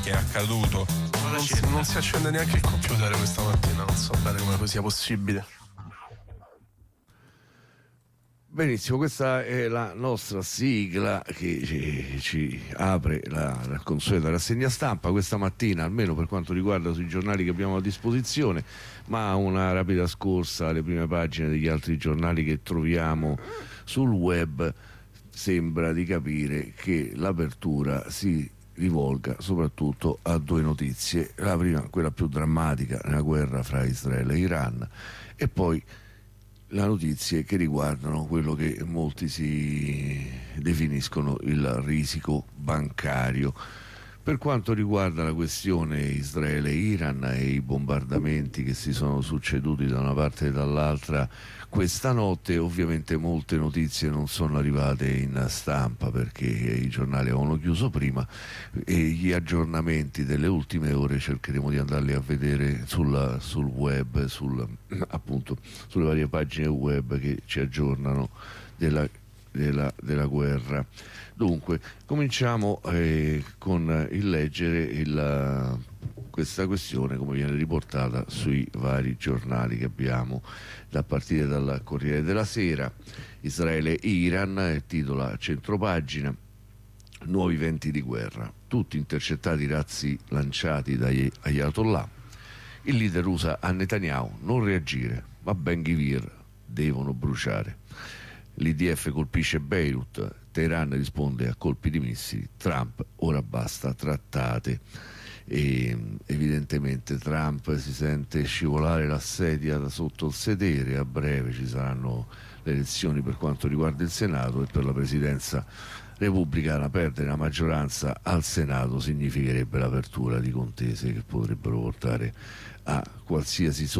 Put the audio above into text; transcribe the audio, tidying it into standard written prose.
che è accaduto. Non si accende neanche il computer questa mattina, non so bene come sia possibile. Benissimo, questa è la nostra sigla che ci apre la consueta rassegna stampa questa mattina, almeno per quanto riguarda sui giornali che abbiamo a disposizione, ma una rapida scorsa alle prime pagine degli altri giornali che troviamo sul web sembra di capire che l'apertura si rivolga soprattutto a due notizie. La prima, quella più drammatica, nella guerra fra Israele e Iran, e poi le notizie che riguardano quello che molti si definiscono il risico bancario. Per quanto riguarda la questione Israele-Iran e i bombardamenti che si sono succeduti da una parte e dall'altra questa notte, ovviamente molte notizie non sono arrivate in stampa perché i giornali avevano chiuso prima, e gli aggiornamenti delle ultime ore cercheremo di andarli a vedere sul web, appunto sulle varie pagine web che ci aggiornano della guerra. Dunque, cominciamo con il leggere questa questione come viene riportata sui vari giornali che abbiamo, da partire dal Corriere della Sera. Israele-Iran, titola a centropagina: nuovi venti di guerra, tutti intercettati i razzi lanciati dagli Ayatollah. Il leader USA a Netanyahu: non reagire, ma Ben Gvir devono bruciare. L'IDF colpisce Beirut, Teheran risponde a colpi di missili, Trump: ora basta trattate. E evidentemente Trump si sente scivolare la sedia da sotto il sedere. A breve ci saranno le elezioni per quanto riguarda il Senato, e per la presidenza repubblicana perdere la maggioranza al Senato significherebbe l'apertura di contese che potrebbero portare a qualsiasi